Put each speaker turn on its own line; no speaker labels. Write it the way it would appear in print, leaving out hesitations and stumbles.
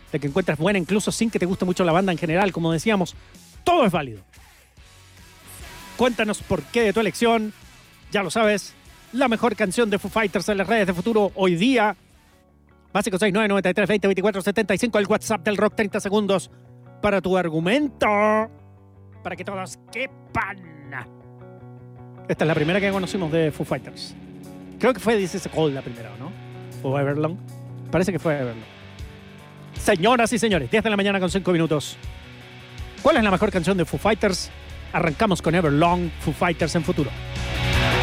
de que encuentres buena incluso sin que te guste mucho la banda en general, como decíamos, todo es válido. Cuéntanos por qué de tu elección, ya lo sabes, la mejor canción de Foo Fighters en las redes de Futuro hoy día. Básico 6993202475, el WhatsApp del rock, 30 segundos para tu argumento, para que todos quepan. Esta es la primera que conocimos de Foo Fighters. Creo que fue This Is a Cold la primera, ¿no? O Everlong. Parece que fue Everlong. Señoras y señores, 10 de la mañana con 5 minutos. ¿Cuál es la mejor canción de Foo Fighters? Arrancamos con Everlong, Foo Fighters en Futuro.